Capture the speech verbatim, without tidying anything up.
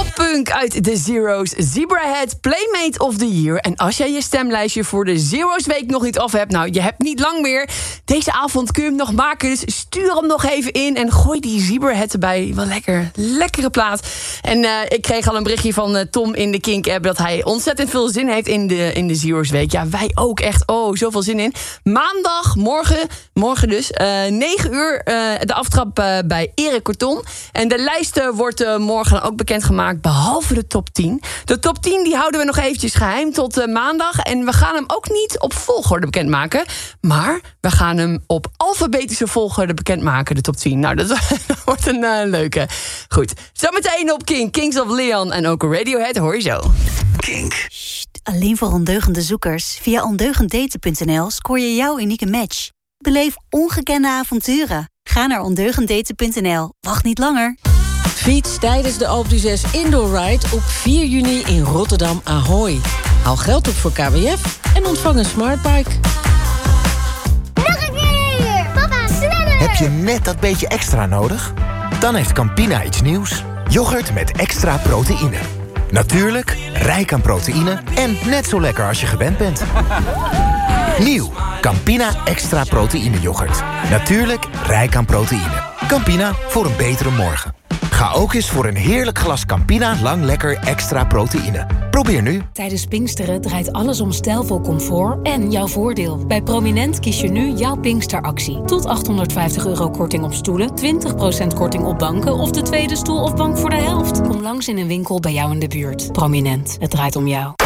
Poppunk uit The Zeros, Zebrahead, Playmate of the Year. En als jij je stemlijstje voor de Zeros Week nog niet af hebt... nou, je hebt niet lang meer. Deze avond kun je hem nog maken, dus stuur hem nog even in... en gooi die Zebrahead erbij. Wel lekker, lekkere plaat. En uh, ik kreeg al een berichtje van uh, Tom in de Kink-app... dat hij ontzettend veel zin heeft in de, in de Zeros Week. Ja, wij ook echt. Oh, zoveel zin in. Maandag, morgen, morgen dus, uh, negen uur... Uh, de aftrap uh, bij Erik Korton. En de lijst uh, wordt uh, morgen ook bekendgemaakt... behalve de top tien. De top tien die houden we nog eventjes geheim tot uh, maandag. En we gaan hem ook niet op volgorde bekendmaken. Maar we gaan hem op alfabetische volgorde bekendmaken, de top tien. Nou, dat, dat wordt een uh, leuke. Goed, zometeen op Kink, Kings of Leon en ook Radiohead, hoor je zo. Kink. Sst, alleen voor ondeugende zoekers. Via ondeugenddaten punt n l scoor je jouw unieke match. Beleef ongekende avonturen. Ga naar ondeugenddaten punt n l. Wacht niet langer. Fiets tijdens de Alpe d'Huez Indoor Ride op vier juni in Rotterdam Ahoy. Haal geld op voor K W F en ontvang een smartbike. Nog een keer! Papa, sneller! Heb je net dat beetje extra nodig? Dan heeft Campina iets nieuws. Yoghurt met extra proteïne. Natuurlijk, rijk aan proteïne en net zo lekker als je gewend bent. Nieuw, Campina extra proteïne yoghurt. Natuurlijk, rijk aan proteïne. Campina, voor een betere morgen. Ga ook eens voor een heerlijk glas Campina Lang Lekker extra proteïne. Probeer nu. Tijdens Pinksteren draait alles om stijlvol comfort en jouw voordeel. Bij Prominent kies je nu jouw Pinksteractie. Tot achthonderdvijftig euro korting op stoelen, twintig procent korting op banken... of de tweede stoel of bank voor de helft. Kom langs in een winkel bij jou in de buurt. Prominent, het draait om jou.